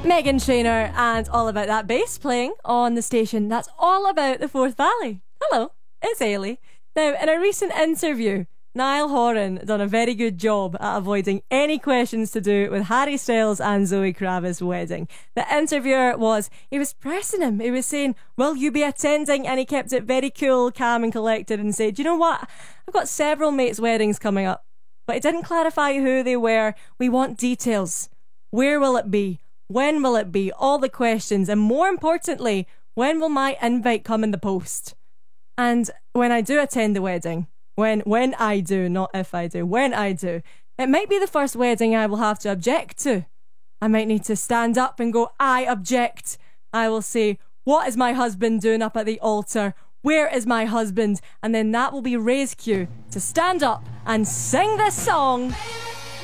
Meghan Trainor and All About That Bass playing on the station that's all about the Forth Valley. Hello, it's Ailey. Now, in a recent interview, Niall Horan done a very good job at avoiding any questions to do with Harry Styles and Zoe Kravitz' wedding. The interviewer was pressing him. He was saying, will you be attending? And he kept it very cool, calm and collected and said, you know what? I've got several mates' weddings coming up. But he didn't clarify who they were. We want details. Where will it be? When will it be? All the questions. And more importantly, when will my invite come in the post? And when I do attend the wedding, when I do, not if I do, when I do, it might be the first wedding I will have to object to. I might need to stand up and go, I object. I will say, what is my husband doing up at the altar? Where is my husband? And then that will be Ray's cue to stand up and sing this song.